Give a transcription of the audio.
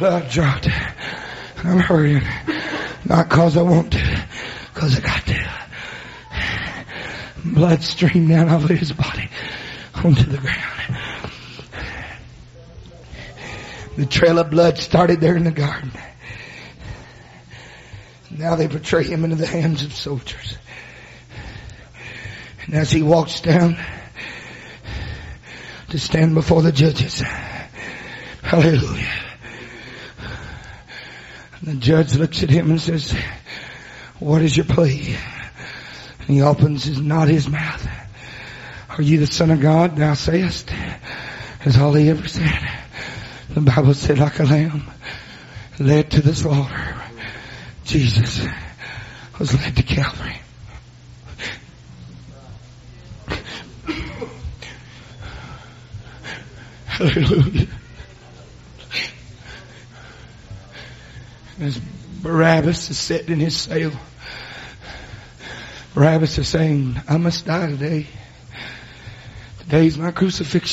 blood dropped. I'm hurrying. Not cause I want to, cause I got to. Blood streamed down off of his body onto the ground. The trail of blood started there in the garden. Now they betray him into the hands of soldiers. And as he walks down to stand before the judges, hallelujah. And the judge looks at him and says, what is your plea? And he opens not his mouth. Are you the Son of God, thou sayest? Is all he ever said. The Bible said, like a lamb led to the slaughter, Jesus was led to Calvary. Hallelujah. As Barabbas is sitting in his cell, Barabbas is saying, I must die today. Today's my crucifixion.